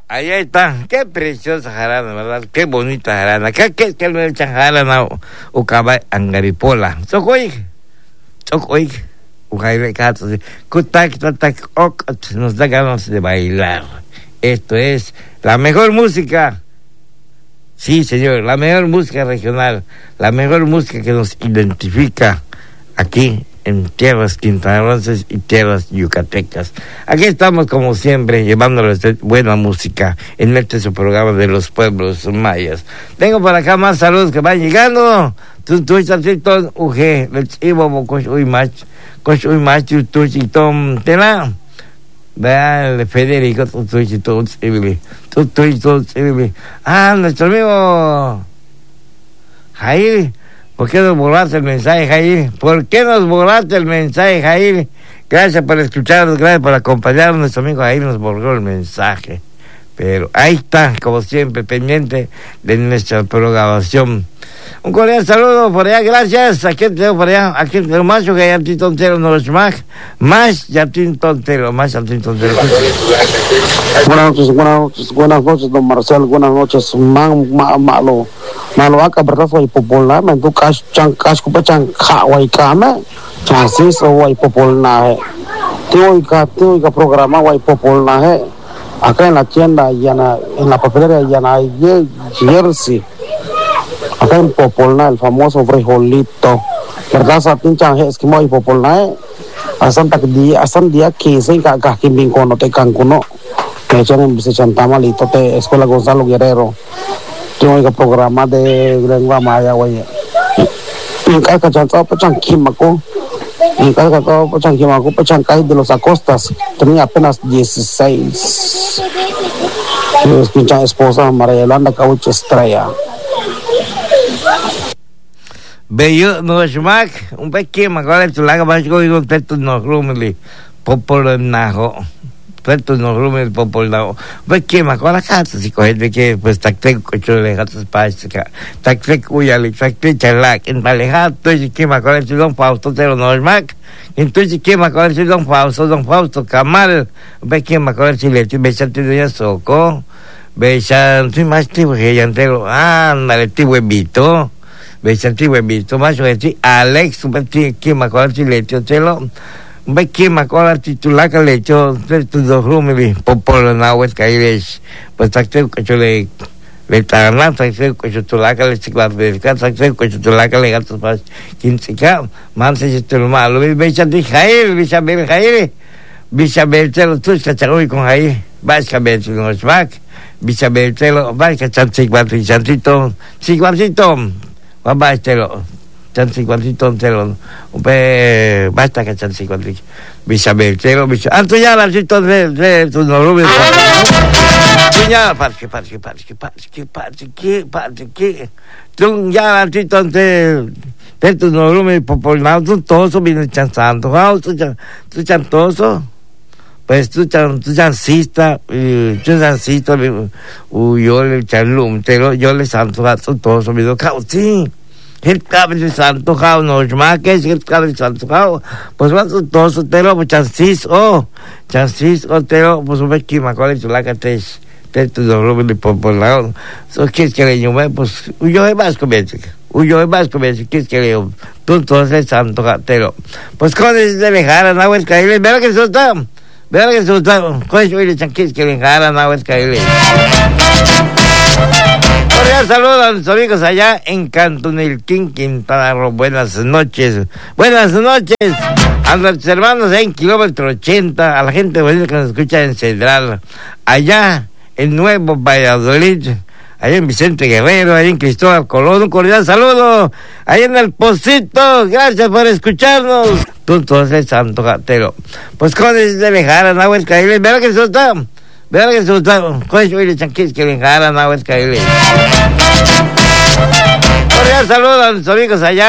Allá está, qué preciosa jarana, ¿verdad? Qué bonita jarana. ¿Qué es que me echan jarana o cabay angaripola? Socoy, ujaile cato, kutak, nos da ganas de bailar. Esto es la mejor música. Sí, señor, la mejor música regional, la mejor música que nos identifica aquí en tierras quintanarroenses y tierras yucatecas. Aquí estamos como siempre llevándoles buena música en su programa de los pueblos mayas. Tengo por acá más saludos que van llegando. Tu chatito uge, les ibo coch uy mach, tu chitom tela. Vean, Federico, tu nuestro amigo Jair. ¿Por qué nos borraste el mensaje, Jair? ¿Por qué nos borraste el mensaje, Jair? Gracias por escucharnos, gracias por acompañarnos. Nuestro amigo Jair nos borró el mensaje. Pero ahí está, como siempre, pendiente de nuestra programación. Un cordial saludo por allá, gracias. Aquí tengo por allá, aquí tengo macho que ya tin tontero nos más ya tin tontero. Buenas noches, don Marcel, buenas noches, malo acá, ¿verdad? Fue popular, me tu chan pechan kawai kame, chances o guay popular, tío programa guay popular, acá en la tienda, en la papelera, Jersey, acá en popular, el famoso frijolito, ¿verdad? Satin chan es que muy popular, asan día 15, acá que vinco no te cancuno, que echan se chantamalito te Escuela Gonzalo Guerrero. Tengo programa de lengua maya, güey. En cada cachantado, pachanquimaco. Pachancay de los Acostas. Tenía apenas 16. Y pincha esposa María Yolanda Caucho Estrella. Bello, no es mac. Un pequeño, agora tu laga más con teto no rumeli. Popolo najo. Puerto no rumes popolao. Pues que me acuerdo acá, si coges de que pues tacte cochole gatos paisca. Tacte cuyali, tacte chalak, en palejato y que me acuerdo si don Fausto te lo normal. Entonces que me acuerdo si don Fausto Camal. Pues que me acuerdo si le besante de soco. Besante más tipo que ya entero. Ándale, tipo huevito. Besante huevito más o menos Alex, que me acuerdo si le telo. Ve que me acuerdo titular que le echó tus dos rumeli popolo nahues caíles pues tacte cochole le tarana tacte cochotula que le chiclar de tacte cochotula que le gatos pas 15k man se te lo malo ve chanti Jair Bisabel te lo tú cacharoy con Jair vas a ver si nos va Bisabel te lo vas a chanti chantito va te lo chanti cuantito entero basta que chanti cuantito Bisabel tero anto ya la chito de tu no rubio ya parque tú ya la chito de tu no rubio popular tú todo viene chanzando tú chantoso pues tú chancista yo le charlum yo le santo gato todo viene cauti el cabello santo jao no es más que el cabello santo jao pues va todo su telo pues chancis telo pues ve que me acuerdo la que te tu doble de popular so que es que le llamo pues yo es más comienzo que es que le tú entonces santo telo pues con el de dejar a agua caíle verá que solta con eso le chanquis que le dejar a agua caíle. Cordial saludos a nuestros amigos allá en Cantunilquín, Quintana Roo. Buenas noches. A nuestros hermanos en kilómetro 80, a la gente bonita que nos escucha en Central, allá en Nuevo Valladolid, allá en Vicente Guerrero, allá en Cristóbal Colón. Un cordial saludo. Allá en El Pocito, gracias por escucharnos. Tú entonces, Santo Gatero. Pues con el de dejar a Nahuel Caíles, verá que solta. Verá que solta. Con eso le chanquis que le dejar a Nahuel Caíles. Cordial saludo a nuestros amigos allá